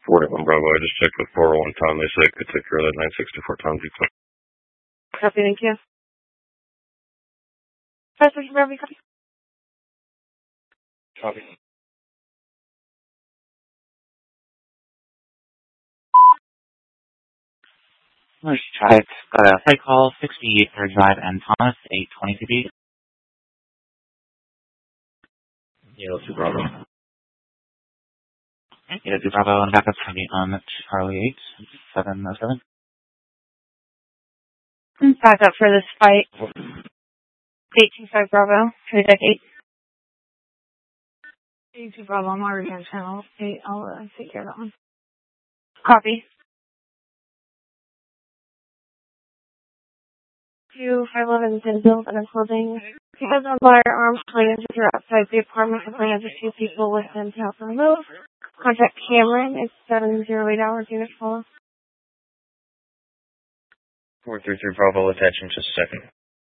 41 Bravo, I just checked with 401 Tom. They said it could take care of that 964 Tom detail. Copy, thank you. 5 Bravo, copy. Copy. Let's try it. Got a flight call, 68 Third Drive and Thomas, 820 CB. Yeah, 2 Bravo. Yeah, 2 Bravo and backup's going to be on Charlie 8, 707. Back up for this fight. 825 Bravo, for deck 8. 82 Bravo, I'm already on channel 8. I'll take care of that one. Copy. 2511 is in build and clothing. Because of firearms plans, if you're outside the apartment, the plans are 2 people with them to help remove. Contact Cameron, it's 708 hours, unit follow. 433 Bravo, attaching just a second.